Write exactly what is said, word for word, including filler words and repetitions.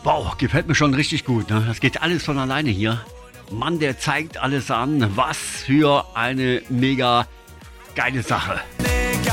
Wow, gefällt mir schon richtig gut. Ne? Das geht alles von alleine hier. Mann, der zeigt alles an. Was für eine mega geile Sache.